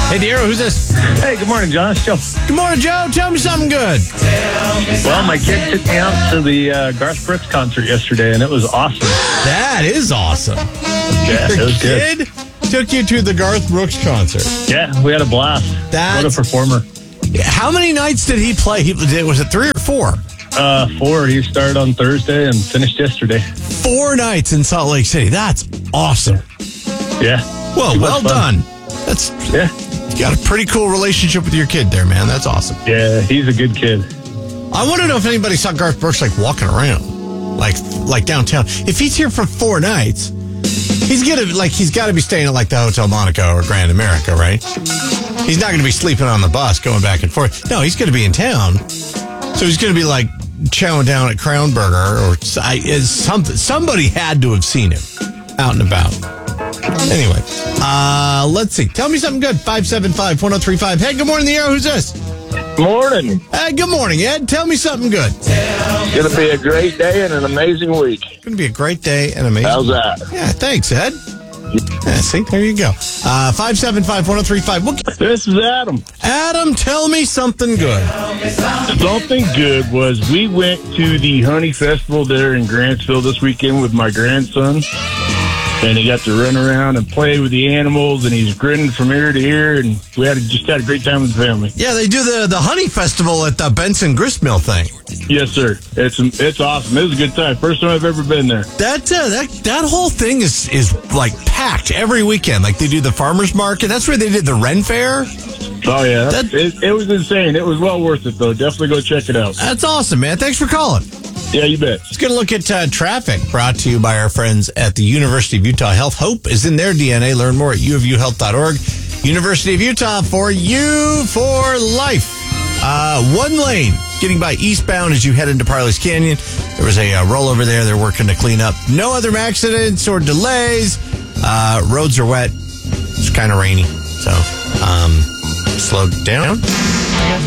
Hey, Diero, who's this? Hey, good morning, John. It's Joe. Good morning, Joe. Tell me something good. Well, my kid took me out to the Garth Brooks concert yesterday, and it was awesome. That is awesome. Yeah, it was good. Kid took you to the Garth Brooks concert. Yeah, we had a blast. What a performer. How many nights did he play? Was it 3 or 4? 4. He started on Thursday and finished yesterday. 4 nights in Salt Lake City. That's awesome. Yeah. Well done. Yeah. You got a pretty cool relationship with your kid there, man. That's awesome. Yeah, he's a good kid. I want to know if anybody saw Garth Brooks walking around, like downtown. If he's here for 4 nights, he's got to be staying at the Hotel Monaco or Grand America, right? He's not going to be sleeping on the bus going back and forth. No, he's going to be in town. So he's going to be chowing down at Crown Burger or something. Somebody had to have seen him out and about. Anyway, let's see. Tell me something good. 575-1035. Hey, good morning, the Air. Who's this? Morning. Hey, good morning, Ed. Tell me something good. It's going to be a great day and an amazing week. It's going to be a great day and amazing. How's that? Yeah, thanks, Ed. Yeah, see, there you go. 575-1035. This is Adam. Adam, tell me something good. Something good was we went to the Honey Festival there in Grantsville this weekend with my grandson. And he got to run around and play with the animals, and he's grinning from ear to ear, and we just had a great time with the family. Yeah, they do the Honey Festival at the Benson Gristmill thing. Yes, sir. It's awesome. It was a good time. First time I've ever been there. That whole thing is packed every weekend. They do the farmers market. That's where they did the Ren Fair. Oh yeah, it was insane. It was well worth it though. Definitely go check it out. That's awesome, man. Thanks for calling. Yeah, you bet. Let's get a look at traffic brought to you by our friends at the University of Utah Health. Hope is in their DNA. Learn more at uofuhealth.org. University of Utah, for you for life. 1 lane getting by eastbound as you head into Parley's Canyon. There was a rollover there. They're working to clean up. No other accidents or delays. Roads are wet. It's kind of rainy. So, slow down.